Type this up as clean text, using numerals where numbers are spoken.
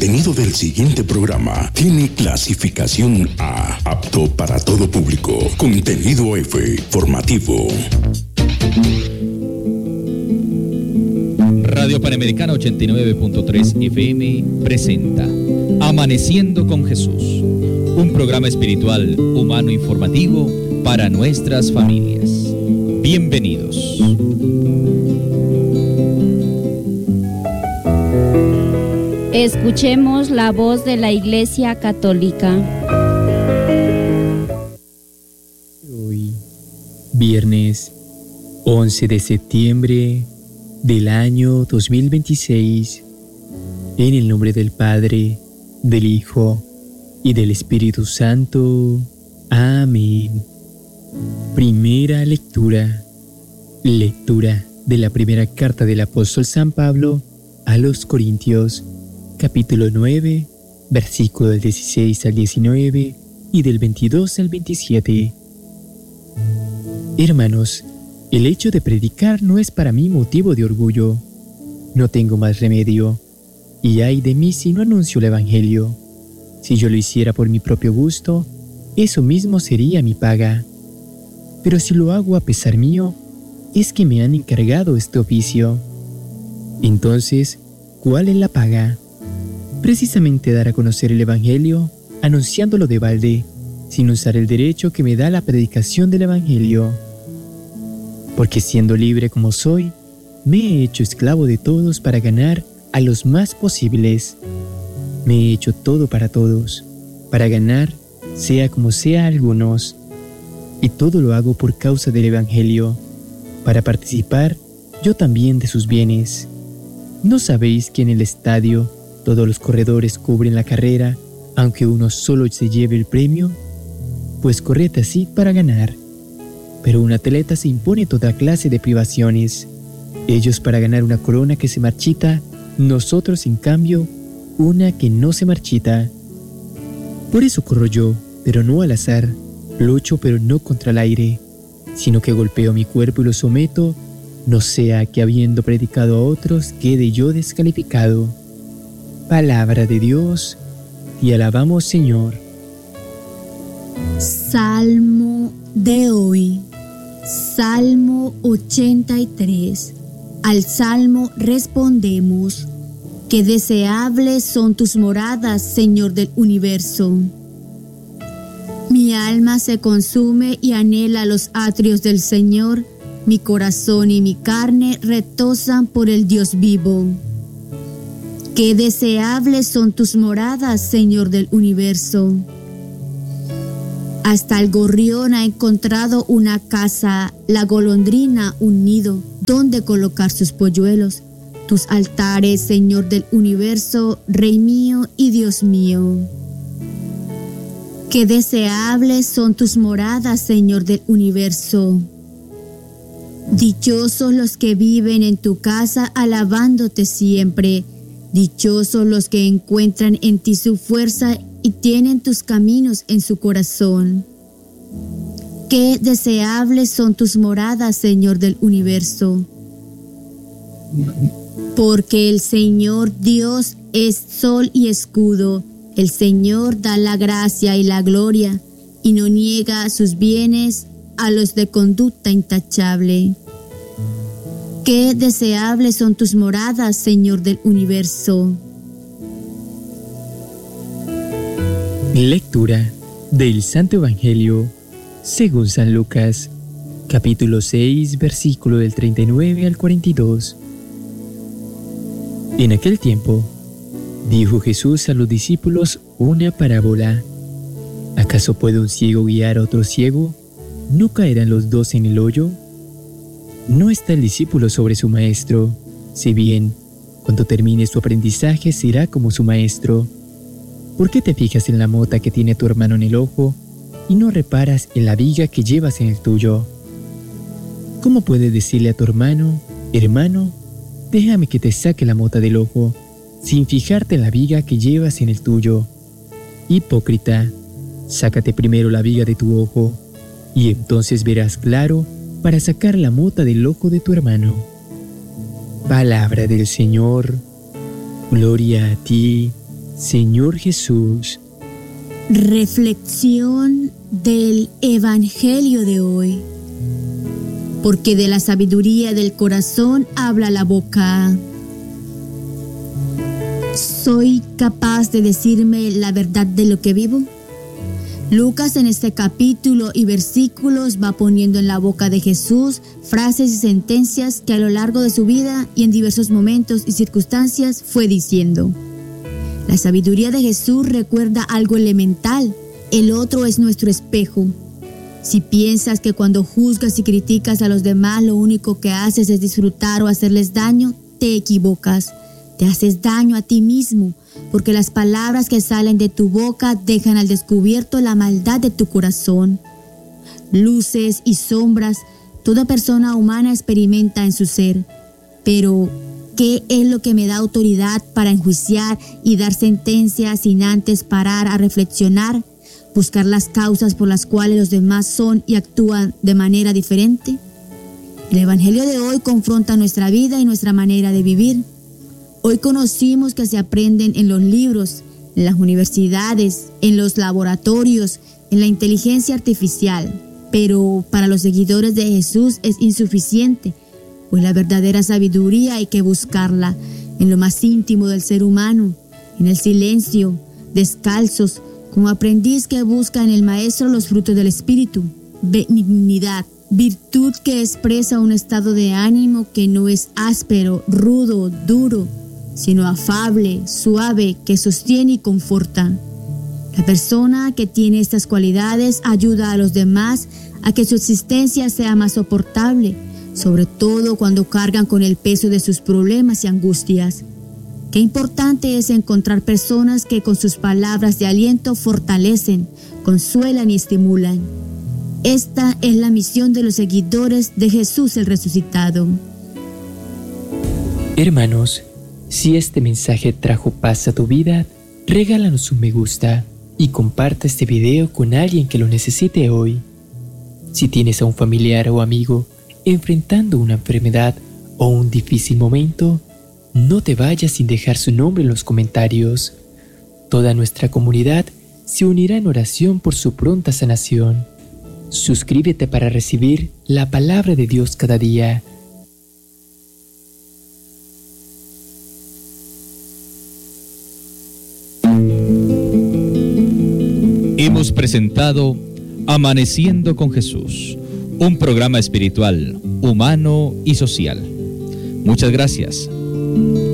contenido del siguiente programa tiene clasificación A, apto para todo público. Contenido F, formativo. Radio Panamericana 89.3 FM presenta Amaneciendo con Jesús, un programa espiritual, humano, informativo para nuestras familias. Bienvenidos. Escuchemos la voz de la Iglesia Católica. Hoy, viernes 11 de septiembre del año 2026, en el nombre del Padre, del Hijo y del Espíritu Santo. Amén. Primera lectura. Lectura de la primera carta del apóstol San Pablo a los Corintios, capítulo 9, versículo del 16 al 19 y del 22 al 27. Hermanos, el hecho de predicar no es para mí motivo de orgullo. No tengo más remedio, y ay de mí si no anuncio el Evangelio. Si yo lo hiciera por mi propio gusto, eso mismo sería mi paga. Pero si lo hago a pesar mío, es que me han encargado este oficio. Entonces, ¿cuál es la paga? Precisamente dar a conocer el Evangelio, anunciándolo de balde, sin usar el derecho que me da la predicación del Evangelio. Porque siendo libre como soy, me he hecho esclavo de todos para ganar a los más posibles. Me he hecho todo para todos, para ganar, sea como sea a algunos. Y todo lo hago por causa del Evangelio, para participar yo también de sus bienes. ¿No sabéis que en el estadio todos los corredores cubren la carrera, aunque uno solo se lleve el premio? Pues corred así para ganar. Pero un atleta se impone toda clase de privaciones. Ellos para ganar una corona que se marchita, nosotros en cambio una que no se marchita. Por eso corro yo, pero no al azar. Lucho, pero no contra el aire, sino que golpeo mi cuerpo y lo someto, no sea que habiendo predicado a otros quede yo descalificado. Palabra de Dios, y alabamos, Señor. Salmo de hoy, Salmo 83. Al Salmo respondemos: qué deseables son tus moradas, Señor del universo. Mi alma se consume y anhela los atrios del Señor. Mi corazón y mi carne retozan por el Dios vivo. Qué deseables son tus moradas, Señor del universo. Hasta el gorrión ha encontrado una casa, la golondrina un nido, donde colocar sus polluelos. Tus altares, Señor del universo, Rey mío y Dios mío. Qué deseables son tus moradas, Señor del universo. Dichosos los que viven en tu casa alabándote siempre. Dichosos los que encuentran en ti su fuerza y tienen tus caminos en su corazón. Qué deseables son tus moradas, Señor del universo. Porque el Señor Dios es sol y escudo. El Señor da la gracia y la gloria, y no niega sus bienes a los de conducta intachable. Qué deseables son tus moradas, Señor del universo. Lectura del Santo Evangelio según San Lucas, capítulo 6, versículo del 39 al 42. En aquel tiempo, dijo Jesús a los discípulos una parábola. ¿Acaso puede un ciego guiar a otro ciego? ¿No caerán los dos en el hoyo? No está el discípulo sobre su maestro, si bien, cuando termine su aprendizaje, será como su maestro. ¿Por qué te fijas en la mota que tiene tu hermano en el ojo y no reparas en la viga que llevas en el tuyo? ¿Cómo puedes decirle a tu hermano, hermano, déjame que te saque la mota del ojo, sin fijarte en la viga que llevas en el tuyo? Hipócrita, sácate primero la viga de tu ojo, y entonces verás claro para sacar la mota del ojo de tu hermano. Palabra del Señor. Gloria a ti, Señor Jesús. Reflexión del Evangelio de hoy. Porque de la sabiduría del corazón habla la boca. ¿Soy capaz de decirme la verdad de lo que vivo? Lucas en este capítulo y versículos va poniendo en la boca de Jesús frases y sentencias que a lo largo de su vida y en diversos momentos y circunstancias fue diciendo. La sabiduría de Jesús recuerda algo elemental: el otro es nuestro espejo. Si piensas que cuando juzgas y criticas a los demás lo único que haces es disfrutar o hacerles daño, te equivocas. Te haces daño a ti mismo, porque las palabras que salen de tu boca dejan al descubierto la maldad de tu corazón. Luces y sombras, toda persona humana experimenta en su ser. Pero, ¿qué es lo que me da autoridad para enjuiciar y dar sentencias sin antes parar a reflexionar, buscar las causas por las cuales los demás son y actúan de manera diferente? El Evangelio de hoy confronta nuestra vida y nuestra manera de vivir. Hoy conocimos que se aprenden en los libros, en las universidades, en los laboratorios, en la inteligencia artificial, pero para los seguidores de Jesús es insuficiente, pues la verdadera sabiduría hay que buscarla en lo más íntimo del ser humano, en el silencio, descalzos, como aprendiz que busca en el Maestro los frutos del Espíritu: benignidad, virtud que expresa un estado de ánimo que no es áspero, rudo, duro, sino afable, suave, que sostiene y conforta. La persona que tiene estas cualidades ayuda a los demás a que su existencia sea más soportable, sobre todo cuando cargan con el peso de sus problemas y angustias. Qué importante es encontrar personas que con sus palabras de aliento fortalecen, consuelan y estimulan. Esta es la misión de los seguidores de Jesús el resucitado. Hermanos, si este mensaje trajo paz a tu vida, regálanos un me gusta y comparte este video con alguien que lo necesite hoy. Si tienes a un familiar o amigo enfrentando una enfermedad o un difícil momento, no te vayas sin dejar su nombre en los comentarios. Toda nuestra comunidad se unirá en oración por su pronta sanación. Suscríbete para recibir la palabra de Dios cada día. Hemos presentado Amaneciendo con Jesús, un programa espiritual, humano y social. Muchas gracias.